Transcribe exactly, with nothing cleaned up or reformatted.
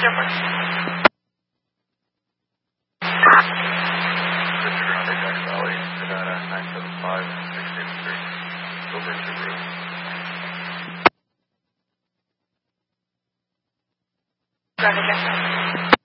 number? Jack Valley, Nevada, nine seven five six six three. Over Subaru. Roger, Jack.